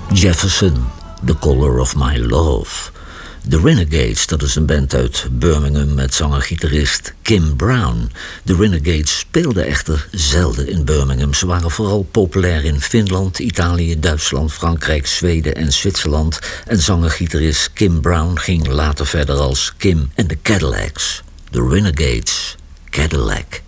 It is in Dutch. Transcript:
Jefferson, The Color of My Love. The Renegades, dat is een band uit Birmingham met zanger-gitarist Kim Brown. De Renegades speelden echter zelden in Birmingham. Ze waren vooral populair in Finland, Italië, Duitsland, Frankrijk, Zweden en Zwitserland. En zanger-gitarist Kim Brown ging later verder als Kim and the Cadillacs. The Renegades, Cadillac.